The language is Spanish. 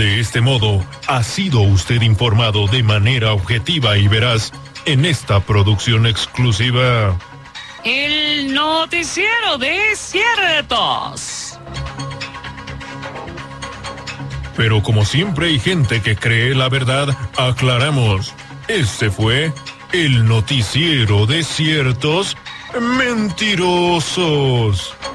De este modo, ha sido usted informado de manera objetiva y veraz en esta producción exclusiva. El noticiero Desiertos. Pero como siempre hay gente que cree la verdad, aclaramos. Este fue el noticiero Desiertos Mentirosos.